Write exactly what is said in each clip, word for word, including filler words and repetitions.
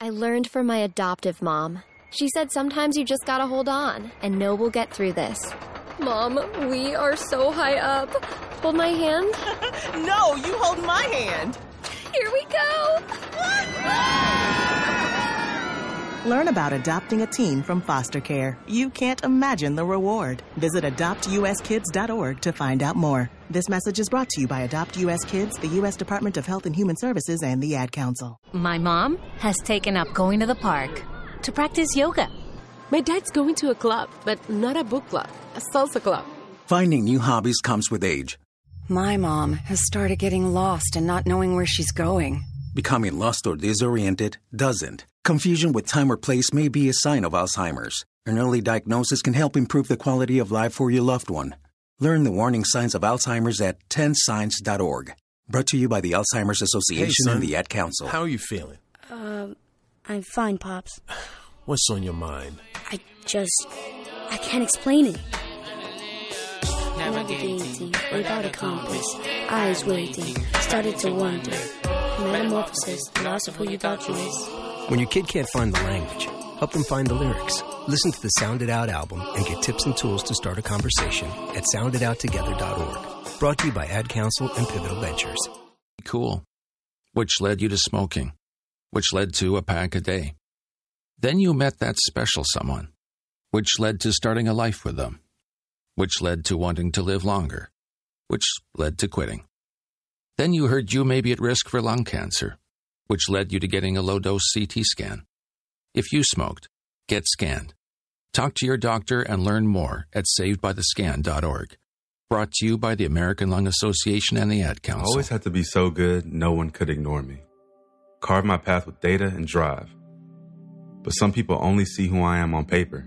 I learned from my adoptive mom. She said sometimes you just gotta hold on and know we'll get through this. Mom, we are so high up. Hold my hand. No, you hold my hand. Here we go. Learn about adopting a teen from foster care. You can't imagine the reward. Visit adopt u s kids dot org to find out more. This message is brought to you by Adopt U S Kids, the U S Department of Health and Human Services, and the Ad Council. My mom has taken up going to the park to practice yoga. My dad's going to a club, but not a book club, a salsa club. Finding new hobbies comes with age. My mom has started getting lost and not knowing where she's going. Becoming lost or disoriented doesn't. Confusion with time or place may be a sign of Alzheimer's. An early diagnosis can help improve the quality of life for your loved one. Learn the warning signs of Alzheimer's at ten signs dot org. Brought to you by the Alzheimer's Association Hey, son. and the Ad Council. How are you feeling? Um, I'm fine, Pops. What's on your mind? I just... I can't explain it. Navigating without a compass, eyes waiting, started to wonder. Metamorphosis, loss of who you thought you was. When your kid can't find the language, help them find the lyrics. Listen to the Sound It Out album and get tips and tools to start a conversation at sound it out together dot org. Brought to you by Ad Council and Pivotal Ventures. Cool. Which led you to smoking, which led to a pack a day. Then you met that special someone, which led to starting a life with them, which led to wanting to live longer, which led to quitting. Then you heard you may be at risk for lung cancer, which led you to getting a low-dose C T scan. If you smoked, get scanned. Talk to your doctor and learn more at saved by the scan dot org. Brought to you by the American Lung Association and the Ad Council. I always had to be so good, no one could ignore me. Carve my path with data and drive. But some people only see who I am on paper.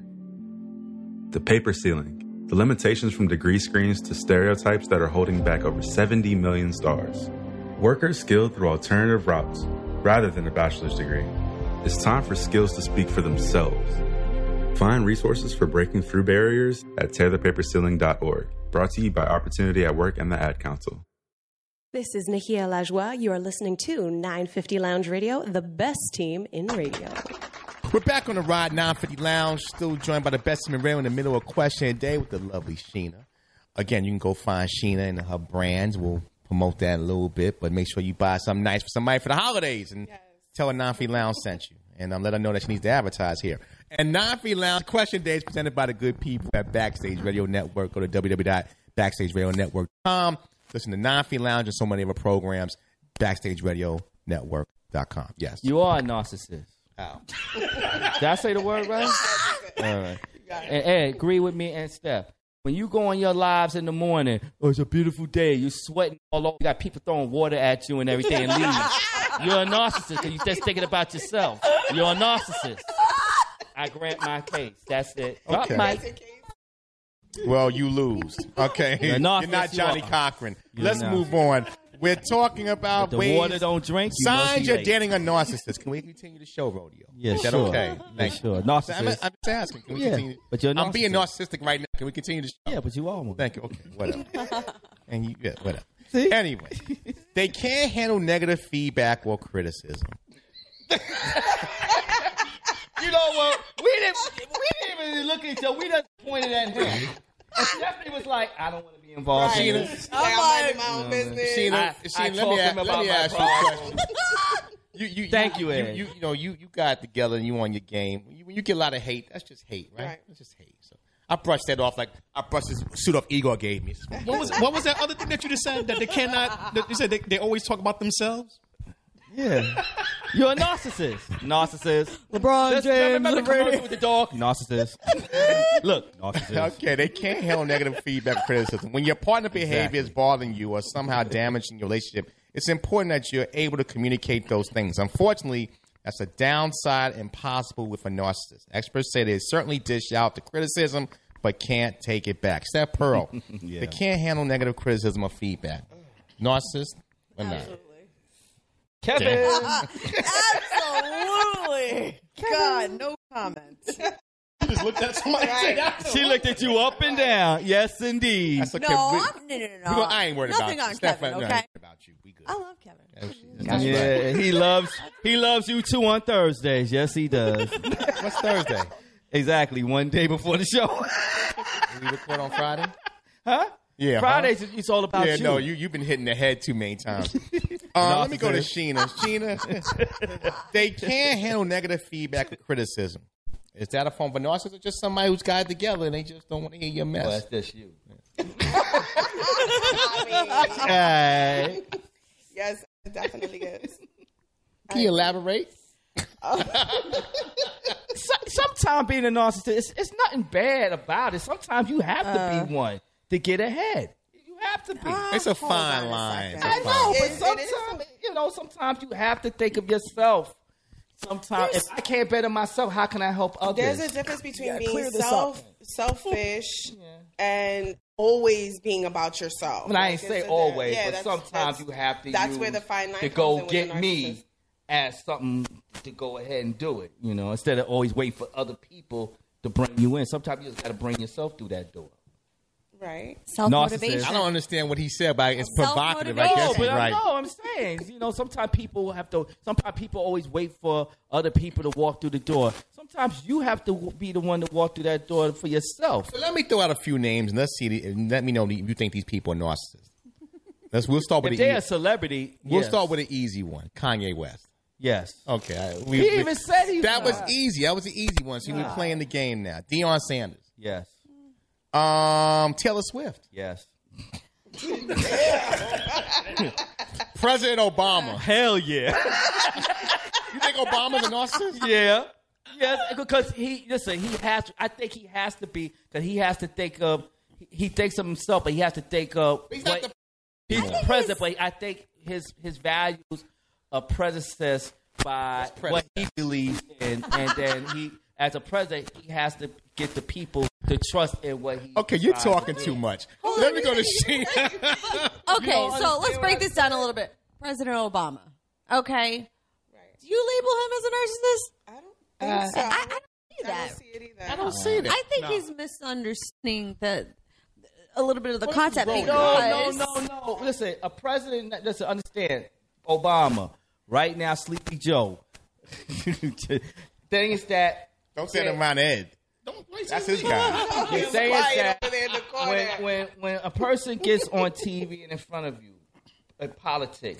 The paper ceiling. The limitations from degree screens to stereotypes that are holding back over seventy million stars. Workers skilled through alternative routes rather than a bachelor's degree. It's time for skills to speak for themselves. Find resources for breaking through barriers at tear the paper ceiling dot org. Brought to you by Opportunity at Work and the Ad Council. This is Nikia Lajoie. You are listening to nine fifty Lounge Radio, the best team in radio. We're back on the Ride nine fifty Lounge, still joined by the best team in radio in the middle of Question a Day with the lovely Sheena. Again, you can go find Sheena and her brands. We'll promote that a little bit, but make sure you buy something nice for somebody for the holidays and yes. Tell her nine fifty Lounge sent you. And um, let her know that she needs to advertise here. And nine fifty Lounge Question Day is presented by the good people at Backstage Radio Network. Go to w w w dot backstage radio network dot com. Listen to nine fifty Lounge and so many of our programs. backstage radio network dot com. Yes. You are a narcissist. How? Did I say the word right? All right. And Ed, agree with me and Steph. When you go on your lives in the morning, oh, it's a beautiful day. You're sweating all over. You got people throwing water at you and everything and leaving. You're a narcissist because you're just thinking about yourself. You're a narcissist. I grant my case. That's it. Drop Okay. mic. Well, you lose. Okay. You're, You're narcissist, not Johnny you are. Cochran. You're Let's not. move on. We're talking about If the ways, water don't drink, you know signs she you're late. dating a narcissist. Can we continue the show, Rodeo? Yeah, Is that sure. okay? Yeah, Thank you. sure. I'm, Narcissist. I'm just asking. Can we Yeah, continue? but you're a I'm being narcissist. narcissistic right now. Can we continue the show? Yeah, but you are one. Thank you. Okay, whatever. And you, yeah, whatever. See? Anyway, they can't handle negative feedback or criticism. You know what? We didn't. We didn't even look at each other. We just pointed at him. And Stephanie was like, "I don't want to be involved." Right. in Sheena, this. I'm minding my own business. Sheena, I- Sheena, I let me, talk a- him let about me my ask you a problems. question. You, you, Thank you, you, Ed. you, you know, you, you got together and you on your game. When you, when you get a lot of hate, that's just hate, right? Right. That's just hate. So I brushed that off like I brushed this suit off Igor gave me. What was what was that other thing that you just said that they cannot? That you said they, they always talk about themselves. Yeah, you're a narcissist. Narcissist. LeBron Just James. remember the LeBron- commercial with the dog. Narcissist. Look, narcissist. Okay, they can't handle negative feedback or criticism. When your partner behavior Exactly. is bothering you or somehow damaging your relationship, it's important that you're able to communicate those things. Unfortunately, that's a downside impossible with a narcissist. Experts say they certainly dish out the criticism, but can't take it back. Steph Pearl, Yeah. they can't handle negative criticism or feedback. Narcissist or not? Kevin. Absolutely. God, no comment. She just looked at somebody and said that. She looked at you up and down. Yes, indeed. That's okay. No, We- I'm, no, no, no, no. we gonna- I ain't worried Nothing about on Steph, Kevin, no, I ain't okay? worried about you. We good. I love Kevin. That's yeah, right. he loves he loves you too on Thursdays. Yes, he does. What's Thursday? Exactly, one day before the show. We record on Friday? Huh? Yeah. Fridays, huh? it's all about yeah, you. no, you, you've been hitting the head too many times. um, let me go to Sheena. Sheena, they can't handle negative feedback or criticism. Is that a form of narcissism or just somebody who's got it together and they just don't want to hear your mess? Well, that's just you. I mean, yes, it definitely is. Can you elaborate? So, sometimes being a narcissist, it's, it's nothing bad about it. Sometimes you have to Uh, be one to get ahead. You have to be. It's a fine line. It's a I fine know, line. but It- it sometimes, you know, sometimes you have to think of yourself. Sometimes, if I can't better myself, how can I help others? There's a difference between Yeah, being clear this self, up. selfish and always being about yourself. And I Like, ain't it's say a- always, yeah, but that's- sometimes that's- you have to That's use where the fine line to comes go in with get the me narcissist. as something to go ahead and do it, you know, instead of always waiting for other people to bring you in. Sometimes you just got to bring yourself through that door. Right. Self-motivation. I don't understand what he said, but it's provocative. I No, guess he's but I right. know I'm saying, you know, sometimes people have to. Sometimes people always wait for other people to walk through the door. Sometimes you have to be the one to walk through that door for yourself. So let me throw out a few names and let's see. The, and let me know if you think these people are narcissists. Let's. We'll start with If the. they're e- a celebrity, We'll yes. start with an easy one. Kanye West. Yes. Okay. I- He even said he's that was not. easy. That was the easy one. So we're Nah. playing the game now. Deion Sanders. Yes. Um, Taylor Swift. Yes. President Obama. Hell yeah. You think Obama's a narcissist? Yeah. Yes, because he listen. He has. To, I think he has to be because he has to think of. He, he thinks of himself, but he has to think of. He's what, not he's the president, but I think his his values are predecessed by what he believes in, and then he, as a president, he has to get the people to trust in what he. Okay, you're tries talking to too do. much. Let me go to Sheena. Okay, so let's break this down a little bit. President Obama. Okay. Do you label him as a narcissist? I don't Uh, think so. I, I don't see I that. don't see it either. I don't see that. I think No. he's misunderstanding the a little bit of the concept No, because no, no, no. Listen, a president. Listen, understand. Obama. Right now, Sleepy Joe. Thing is that Don't set him around Ed. That's his guy. The thing is quiet that over there in the corner. when, when when a person gets on T V and in front of you, in politics,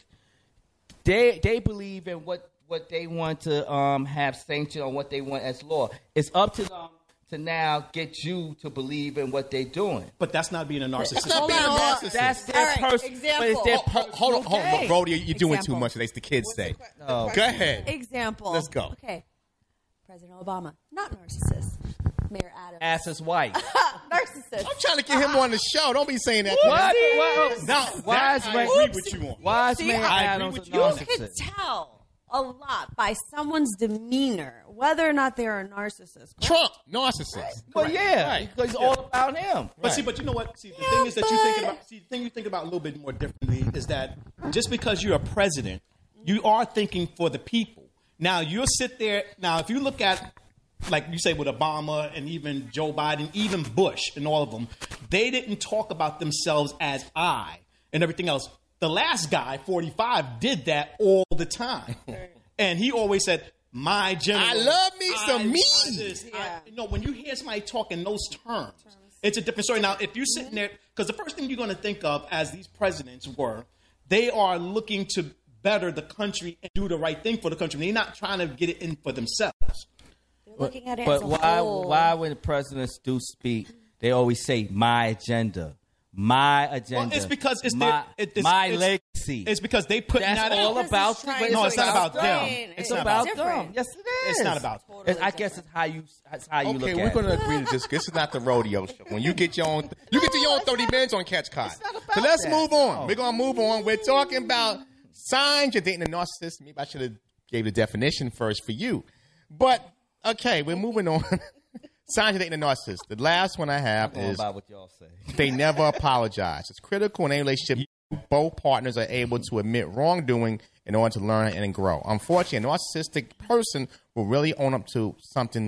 they they believe in what, what they want to um, have sanctioned or what they want as law. It's up to them to now get you to believe in what they're doing. But that's not being a narcissist. That's not being a narcissist. That's their All right, person. example. But it's their Hold, hold, hold on, hold on, personal Brody. You're doing Example. too much. That's the kids say. No. Go ahead. example. Let's go. Okay. President Obama, not narcissist. Mayor Adams. Ass his wife. narcissist. I'm trying to get him on the show. Don't be saying that. What? To What? me. No, Why that is I Ray- agree with you on. Why is See, Mayor I Adams a agree with You narcissist? can tell a lot by someone's demeanor whether or not they're a narcissist. Trump, narcissist. Well, yeah, Right. because it's all about him. But see, but you know what? See, the thing is that you think about. See, the thing you think about a little bit more differently is that just because you're a president, you are thinking for the people. Now you'll sit there. Now, if you look at, like you say, with Obama and even Joe Biden, even Bush and all of them, they didn't talk about themselves as I and everything else. The last guy, forty-five, did that all the time, and he always said, "My general." I love me I- some me. I this, I- you know, when you hear somebody talk in those terms, it's a different story. Now, if you're sitting there, because the first thing you're going to think of as these presidents were, they are looking to better the country and do the right thing for the country. They're not trying to get it in for themselves. They're looking at it But as a why? whole. Why, when the presidents do speak, they always say "my agenda," "my agenda." Well, it's because it's my, their, it, it's, my it's, legacy. It's because they put That's that all out. about trying them. to No, it's not about them. explain. It's It's not about about them. Yes, it is. It's not about. It's- I guess it's how you. That's how you Okay, look we're at going it. to agree to this. This is not the rodeo show. When you get your own, you get to your own thirty minutes on Catch Cod. So let's that. move on. No. We're going to move on. We're talking about signs you're dating a narcissist. Maybe I should have gave the definition first for you. But, okay, we're moving on. Signs you're dating a narcissist. The last one I have Going is by what y'all say. they never apologize. It's critical in any relationship. Both partners are able to admit wrongdoing in order to learn and grow. Unfortunately, a narcissistic person will really own up to something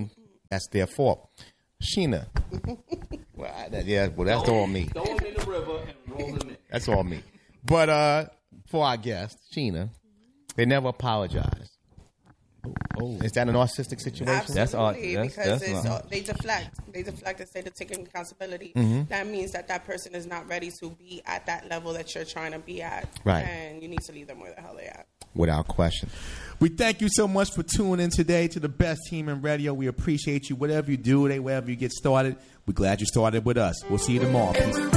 That's their fault. Sheena. Well, I, that, yeah, well, that's all me. Throw them in the river and roll them in. That's all me. But uh, for our guest, Sheena, they never apologize. Oh, is that a narcissistic situation? Absolutely, That's all- that's- because that's it's, not- uh, they deflect. They deflect instead of taking accountability. Mhm. That means that that person is not ready to be at that level that you're trying to be at. Right. And you need to leave them where the hell they at. Without question. We thank you so much for tuning in today to the best team in radio. We appreciate you. Whatever you do today, wherever you get started, we're glad you started with us. We'll see you tomorrow. Peace.